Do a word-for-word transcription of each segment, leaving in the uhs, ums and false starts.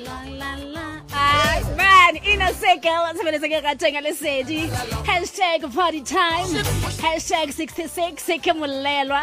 la la. Ah, man, inner circle. Sebeleza ke rathenga lesedi. Hashtag party time. Hashtag sixty-six. Ke molelwa.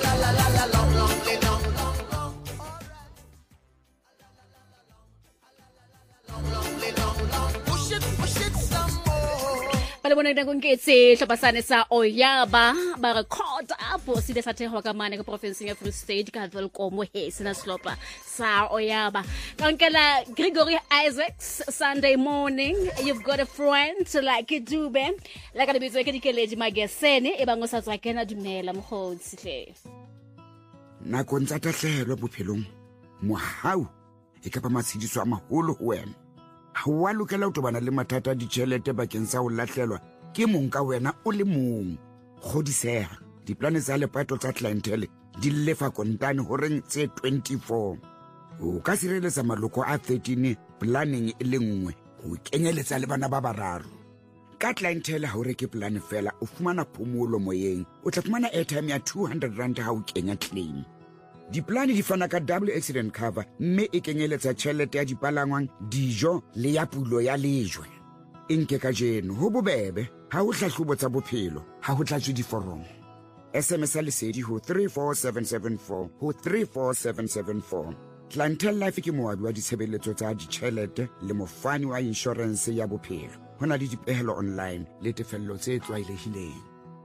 Ba le bona nna nketse hlopasane sa Oyaba ba record up o sile sa thego ka mane ka province ya Free State ka Velkomo he sena slopa sa Oyaba kankela Gregory Isaacs. Sunday morning you've got a friend like Dube like a bitso ke dikeleji magesene e bang o sa tswa kena dumela mogotsi hle na kontsa tahlelo bophelong mohau e ka ba matshidiso a maholo ho wena ha wa lokela ho tobana le mathata di tšhelete bakeng sa ho lahlelwa ke mong ka wena o le mong godiseha diplane tsa lepato tsa clientele di lefa kontane horeng tse twenty-four o ka sireletsa maloko a thirteen planning e le nngwe o kenyeletsa le bana ba bararo ka clientele ha o reke plan fela o fumana phomolo moyeng o tla fumana airtime ya two hundred rand ha o kenya claim. Diplane di fana ka double accident cover mme e kenyeletsa tšhelete ya dipalangwang dijo le ya pulo ya lejwe enke ka jeno ho bobebe ha o hlahlobo tsa bophelo ha ho tlatswe diforomo S M S lesedi ho three four seven seven four ho three four seven seven four. Clientele Life ke moabi wa ditshebeletso tsa ditšhelete le mofani wa insurance ya bophelo ho na le dipehelo online le tefello tse tlwaelehileng.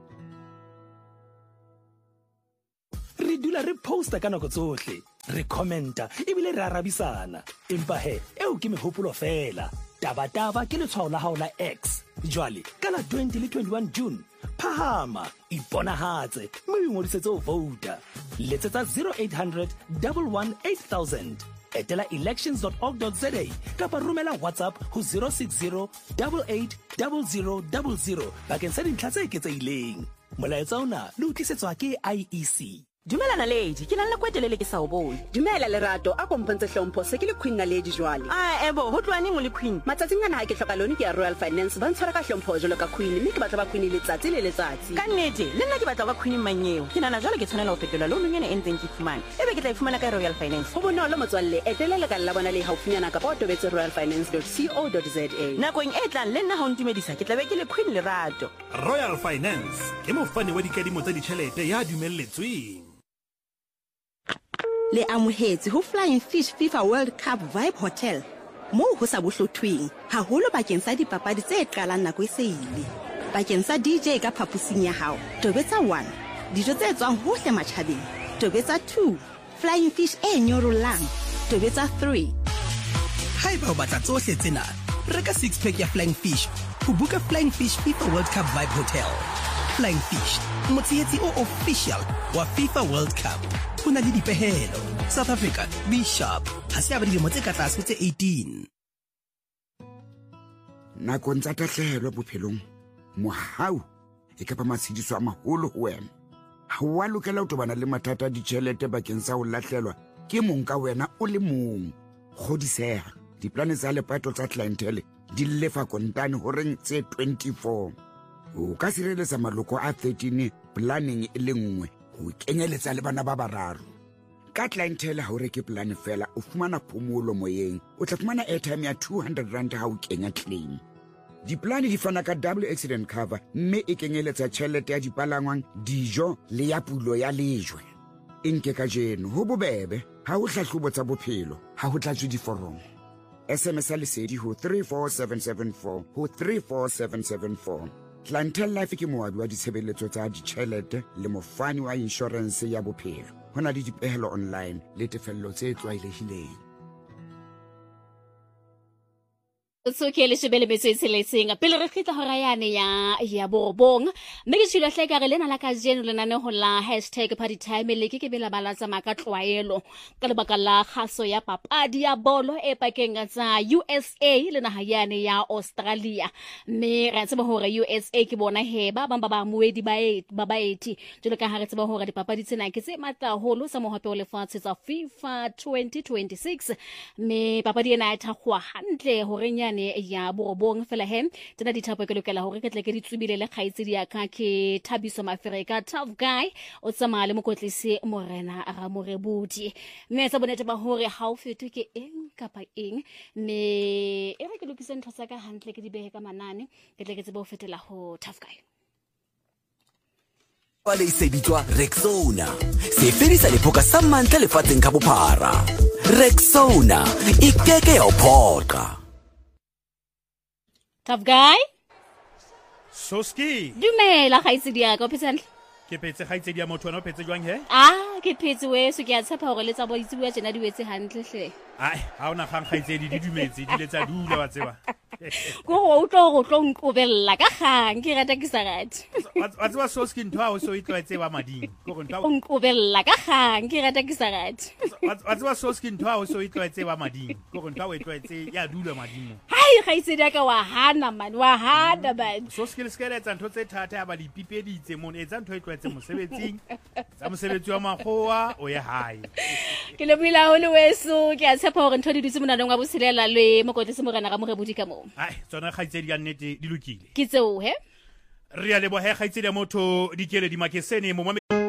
Re dula re posta ka nako tsohle re commenta ebile re arabisana empa he eo ke mehopolo fela taba taba ke letshwao la hao la X jwale ka la twenty le twenty-one June phahama iponahatse mme o ngodisetse ho vouta letsetsa zero eight hundred one one eight thousand etela elections dot org dot za kapa romela WhatsApp ho zero six zero eight eight zero zero zero zero bakeng sa dintlha tse eketsehileng molaetsa ona le utlisetswa ke I E C. Dumela Naledi, ke nna kwetelele ke sa o bone. Dumela Lerato, a kompantse hlompho se ke le Queen Naledi jwale. Ah ebo, ho tloa neng o le Queen? Matsatsing ana ha ke hloka lone ke ya Royal Finance ba ntshwara ka hlompho jalo ka Queen, mme ke batla ba Queen letsatsi le letsatsi. Ka nnete, le nna ke batla ba Queen manyeo. Ke nana jwale ke tshwanela ho fetola loan nyene e ntseng ke fumana. Ebe ke tla ifumana ka Royal Finance. Ho bonolo motswalle, etela le ka la bona le haufinyana ka ba tobetse royal finance dot co dot za. Nakong e tlang le nna ha o ntumedisa ke tla be ke le Queen Lerato. Royal Finance ke mofani wa dikadimo tsa ditjhelete ya dumelletsweng. Le amohetse ho Flying Fish FIFA World Cup Vibe Hotel moo ho sa bohlothweng haholo bakeng sa dipapadi tse qalang nako e se ile bakeng sa D J ka phapusing ya hao tobetsa one dijo tse tswang hohle matjhabeng tobetsa two Flying Fish e nyorollang tobetsa three. Haeba o batla tsohle tsena reka six pack ya Flying Fish ho buka Flying Fish FIFA World Cup Vibe Hotel. Flying Fish motshehetsi o official wa FIFA World Cup. Kuna le dipehelo South Africa be sharp ha se ba dilemo tse ka tlase tse eighteen. Na kontsa tahlelo bophelong mohau e ka ba matshidiso a maholo ho wena ha wa lokela ho tobana le mathata di tšhelete bakeng sa ho lahlelwa ke mong ka wena o le mong godiseha diplane tsa lepato tsa clientele di lefa kontane horeng tse twenty-four o ka sireletsa maloko a thirteen planning e le nngwe o kenyeletsa le bana ba bararo ka clientele ha o reke plan fela o fumana phomolo moyeng o tla fumana airtime ya two hundred rand ha o kenya claim. Diplane di fana ka double accident cover mme e kenyeletsa tšhelete ya dipalangwang dijo le ya pulo ya lejwe enke ka jeno ho bobebe ha o hlahlobo tsa bophelo ha ho tlatswe diforomo S M S lesedi ho three four seven seven four ho three four seven seven four. Clientele Life ke moabi wa ditshebeletso tsa ditjhelete le mofani wa insurance ya bophelo ho na le dipehelo online le tefello tse tlwaelehileng. So ke le shebele betso tseletseng pele re khitla hora yane ya ya borobong mme ke tshilo hle ka re lena la ka jeno le nane ho la hashtag party time le ke ke bela balatsa maka tlwaelo ka lebaka la khaso ya papadi ya bolo e pakeng tsa U S A le naha yane ya Australia mme re tseba hore U S A ke bona he ba bang ba ba moedi ba e ba baeti jalo ka ha re tseba hore dipapadi tsena ke tse matla holo sa mohope o lefatshe tsa FIFA twenty twenty-six mme papadi ena e thakgwa hantle hore ne ya borobong fela he tsena dithapo ke lokela hore ke tle ke ditsubile le khaitsedi ya ka ke Thabiso Mafereka tough guy o tsama le mokotlisi Morena Ramorebudi mme sa bonete ba hore ha o fetwe ke eng kapa eng me e re ke lokise ntho tsa ka hantle ke di behe ka manane ke tle ke tsebe ho fetela ho Tough Guy. Wale iseditswa Rexona. Se fedisa lephoka sa mantla lefatsheng ka bophara. Rexona ikeke ya uphoqa. Tough Guy? Soski. Dumela khaitsedi ya ka phetsana. Ke petse khaitsedi ya motho ona o petse jwang he? Ah, ke phetse we so ke a tshepa hore le tsa bo itse bua tsena di wetse hantle hle. Ai, ha ona kgang khaitsedi di dumetse di letsa dula wa tseba. Go go tlo go tlo nkobella ka kgang ke rata ke sa rate. Wa tseba Soski ntwa o so e tlwaetse wa mading. Go go ntwa nkobella ka kgang ke rata ke sa rate. Wa tseba Soski ntwa o so e tlwaetse wa mading. Go go ntwa o e tlwaetse ya dula mading. Hai khaitsedi ka wa hana man wa hana man. Soski le skeletsa ntho tse thata ya ba di pipeditse mona etsa ntho e tlwaetse mosebetsing. Tsa mosebetsi wa makgowa o ye hae. Ke le buila ho le weso ke a tshepa hore ntho di dutse monanong wa boselela le mokotle se morena ga mo re bodika mo. Ai tsona khaitsedi ka nnete di lokile. Ke tseo he Re a lebohe khaitsedi ya motho di kele di makesene mo